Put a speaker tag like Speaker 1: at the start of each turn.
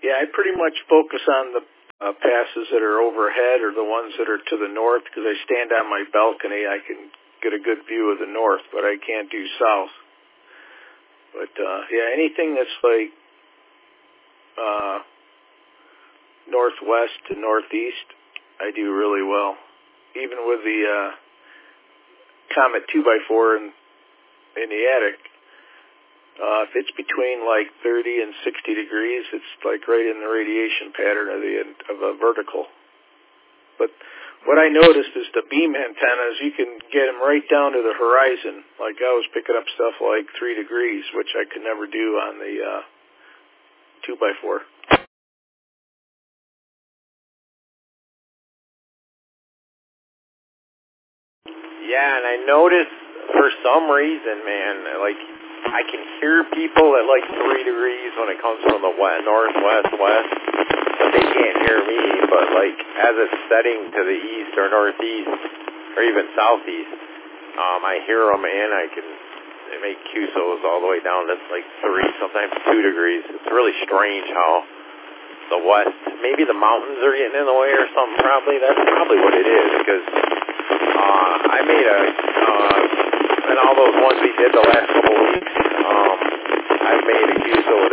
Speaker 1: Yeah, I pretty much focus on the passes that are overhead or the ones that are to the north because I stand on my balcony. I can get a good view of the north, but I can't do south. But, yeah, anything that's like northwest to northeast, I do really well. Even with the Comet 2x4 in the attic, if it's between like 30 and 60 degrees, it's like right in the radiation pattern of a vertical. But what I noticed is the beam antennas, you can get them right down to the horizon. Like I was picking up stuff like 3 degrees, which I could never do on the 2x4.
Speaker 2: Yeah, and I noticed for some reason, man, like I can hear people at like 3 degrees when it comes from the northwest, west, but they can't hear me. But like as it's setting to the east or northeast or even southeast, I hear them and I can make QSOs all the way down to like 3, sometimes 2 degrees. It's really strange how the west, maybe the mountains are getting in the way or something. Probably that's probably what it is because. I made and all those ones we did the last couple of weeks, I made a QSO